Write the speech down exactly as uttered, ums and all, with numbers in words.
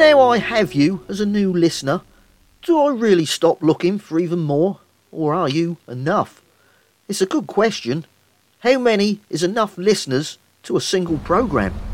now I have you as a new listener, do I really stop looking for even more, or are you enough? It's a good question. How many is enough listeners to a single programme?